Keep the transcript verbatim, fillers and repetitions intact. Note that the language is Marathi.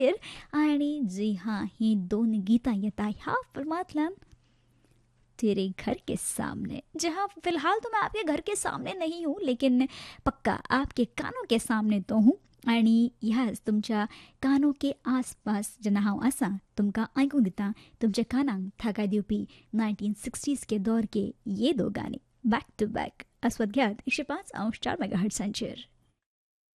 शेर आणि जी हाँ ही दोन गीता येता ह्या फिल्मातल्यान तेरे घर के सामने, जहाँ फिलहाल तो मैं आपके घर के सामने नहीं हूँ लेकिन पक्का आपके कानों के सामने तो हूँ. आणि ह्याच तुमच्या कानो के आसपास जेन्ना हांव आसा तुमकां आयकूंक दिता तुमच्या कानांक थाकाय दिवपी नायन्टीन सिक्स्टीज के दौर के ये दो गाने बॅक टू बॅक आस्वाद घेयात एकशे पांच अंश चार मेगा हर्ट्सांचेर.